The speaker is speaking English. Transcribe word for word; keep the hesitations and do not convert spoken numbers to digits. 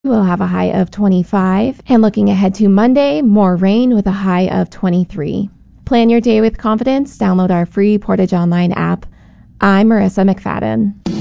we'll have a high of twenty-five. And looking ahead to Monday, more rain with a high of twenty-three. Plan your day with confidence. Download our free Portage Online app. I'm Marissa McFadden.